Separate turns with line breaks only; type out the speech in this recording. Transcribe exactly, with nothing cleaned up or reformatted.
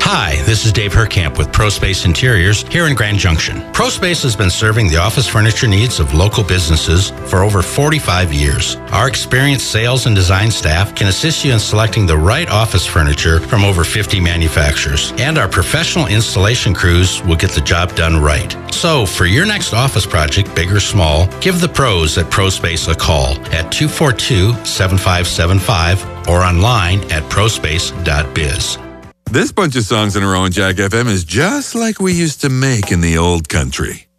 Hi, this is Dave Herkamp with ProSpace Interiors here in Grand Junction. ProSpace has been serving the office furniture needs of local businesses for over forty-five years. Our experienced sales and design staff can assist you in selecting the right office furniture from over fifty manufacturers, and our professional installation crews will get the job done right. So, for your next office project, big or small, give the pros at ProSpace a call at two four two, seven five seven five or online at prospace dot biz.
This bunch of songs in a row on Jack F M is just like we used to make in the old country.